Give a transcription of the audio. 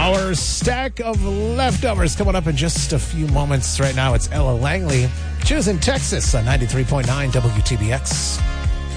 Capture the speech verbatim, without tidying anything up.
Our stack of leftovers coming up in just a few moments. Right now, it's Ella Langley choosing Texas on ninety-three point nine W T B X.